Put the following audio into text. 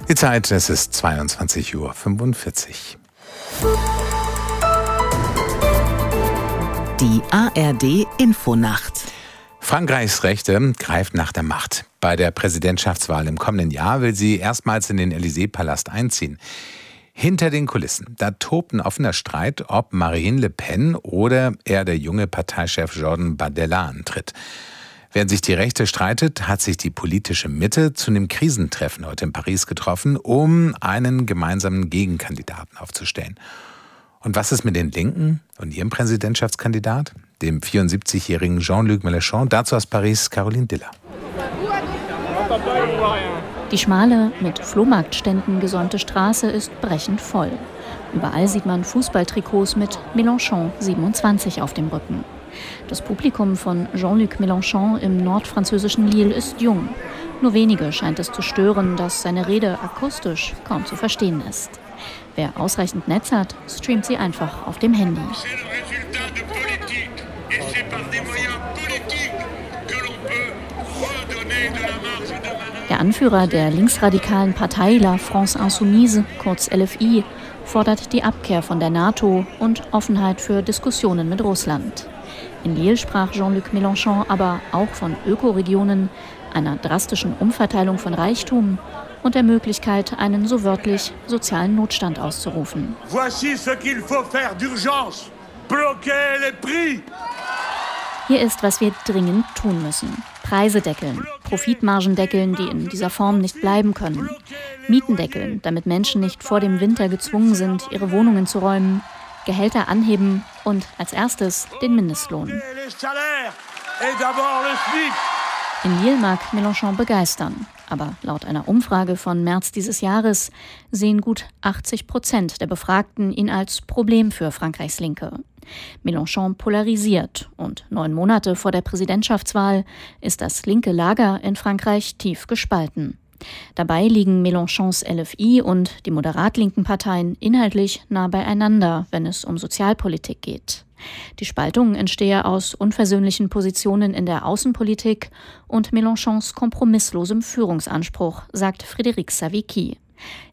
Die Zeit, es ist 22:45 Uhr. Die ARD-Infonacht. Frankreichs Rechte greift nach der Macht. Bei der Präsidentschaftswahl im kommenden Jahr will sie erstmals in den Élysée-Palast einziehen. Hinter den Kulissen, da tobt ein offener Streit, ob Marine Le Pen oder eher der junge Parteichef Jordan Bardella antritt. Während sich die Rechte streitet, hat sich die politische Mitte zu einem Krisentreffen heute in Paris getroffen, um einen gemeinsamen Gegenkandidaten aufzustellen. Und was ist mit den Linken und ihrem Präsidentschaftskandidat, dem 74-jährigen Jean-Luc Mélenchon? Dazu aus Paris Caroline Diller. Die schmale, mit Flohmarktständen gesäumte Straße ist brechend voll. Überall sieht man Fußballtrikots mit Mélenchon 27 auf dem Rücken. Das Publikum von Jean-Luc Mélenchon im nordfranzösischen Lille ist jung. Nur wenige scheint es zu stören, dass seine Rede akustisch kaum zu verstehen ist. Wer ausreichend Netz hat, streamt sie einfach auf dem Handy. Der Anführer der linksradikalen Partei La France Insoumise, kurz LFI, fordert die Abkehr von der NATO und Offenheit für Diskussionen mit Russland. In Lille sprach Jean-Luc Mélenchon aber auch von Ökoregionen, einer drastischen Umverteilung von Reichtum und der Möglichkeit, einen so wörtlich sozialen Notstand auszurufen. Voici ce qu'il faut faire d'urgence. Bloquer les prix. Hier ist, was wir dringend tun müssen. Preise deckeln, Profitmargen deckeln, die in dieser Form nicht bleiben können. Mieten deckeln, damit Menschen nicht vor dem Winter gezwungen sind, ihre Wohnungen zu räumen. Gehälter anheben und als erstes den Mindestlohn. In Lille mag Mélenchon begeistern. Aber laut einer Umfrage von März dieses Jahres sehen gut 80% der Befragten ihn als Problem für Frankreichs Linke. Mélenchon polarisiert und 9 Monate vor der Präsidentschaftswahl ist das linke Lager in Frankreich tief gespalten. Dabei liegen Mélenchons LFI und die moderat-linken Parteien inhaltlich nah beieinander, wenn es um Sozialpolitik geht. Die Spaltung entstehe aus unversöhnlichen Positionen in der Außenpolitik und Mélenchons kompromisslosem Führungsanspruch, sagt Frédéric Savicki.